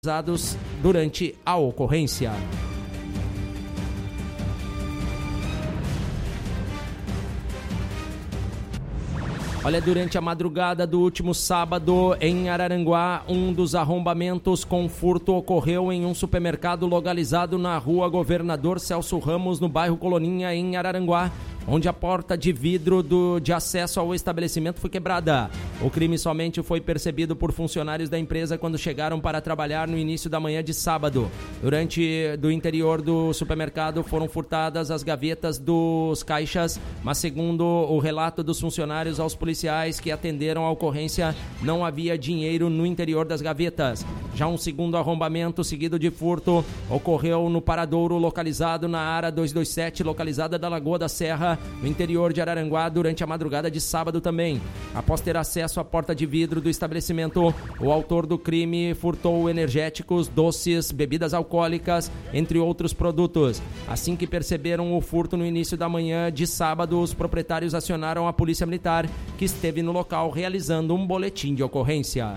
usados durante a ocorrência. Olha, durante a madrugada do último sábado, em Araranguá, um dos arrombamentos com furto ocorreu em um supermercado localizado na rua Governador Celso Ramos, no bairro Coloninha, em Araranguá, onde a porta de vidro de acesso ao estabelecimento foi quebrada. O crime somente foi percebido por funcionários da empresa quando chegaram para trabalhar no início da manhã de sábado. Do interior do supermercado foram furtadas as gavetas dos caixas, mas segundo o relato dos funcionários aos policiais que atenderam a ocorrência, não havia dinheiro no interior das gavetas. Já um segundo arrombamento seguido de furto ocorreu no paradouro localizado na área 227, localizada da Lagoa da Serra, no interior de Araranguá, durante a madrugada de sábado também. Após ter acesso à porta de vidro do estabelecimento, o autor do crime furtou energéticos, doces, bebidas alcoólicas, entre outros produtos. Assim que perceberam o furto no início da manhã de sábado, os proprietários acionaram a Polícia Militar, que esteve no local realizando um boletim de ocorrência.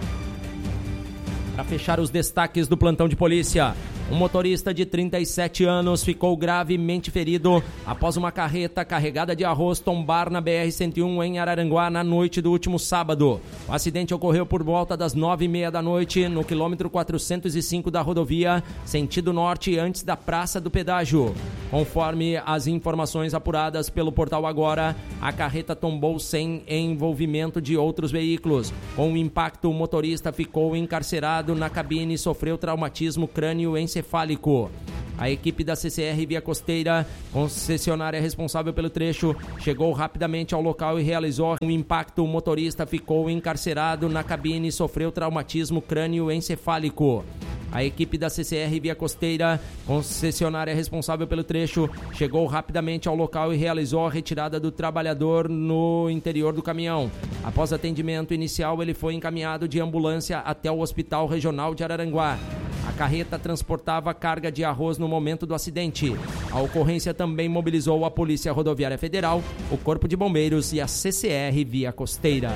Para fechar os destaques do plantão de polícia, um motorista de 37 anos ficou gravemente ferido após uma carreta carregada de arroz tombar na BR-101 em Araranguá na noite do último sábado. O acidente ocorreu por volta das 9h30 da noite no quilômetro 405 da rodovia, sentido norte, antes da Praça do Pedágio. Conforme as informações apuradas pelo Portal Agora, a carreta tombou sem envolvimento de outros veículos. Com o impacto, o motorista ficou encarcerado na cabine e sofreu traumatismo crânioencefálico. A equipe da CCR Via Costeira, concessionária responsável pelo trecho, chegou rapidamente ao local e realizou um impacto. O motorista ficou encarcerado na cabine e sofreu traumatismo crânioencefálico. A equipe da CCR Via Costeira, concessionária responsável pelo trecho, chegou rapidamente ao local e realizou a retirada do trabalhador no interior do caminhão. Após atendimento inicial, ele foi encaminhado de ambulância até o Hospital Regional de Araranguá. A carreta transportava carga de arroz no momento do acidente. A ocorrência também mobilizou a Polícia Rodoviária Federal, o Corpo de Bombeiros e a CCR Via Costeira.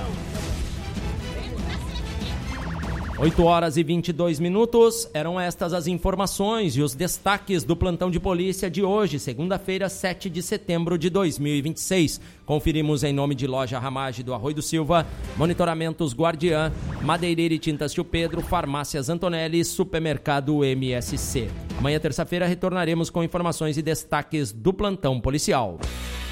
8h22. Eram estas as informações e os destaques do plantão de polícia de hoje, segunda-feira, 7 de setembro de 2026. Conferimos em nome de Loja Ramage do Arroio do Silva, Monitoramentos Guardiã, Madeireira e Tintas Tio Pedro, Farmácias Antonelli, Supermercado MSC. Amanhã, terça-feira, retornaremos com informações e destaques do plantão policial.